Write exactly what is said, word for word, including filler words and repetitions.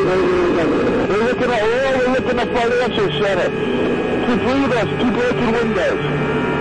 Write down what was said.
We're looking at, oh, we're looking at financial center. Keep leaving us, keep breaking windows.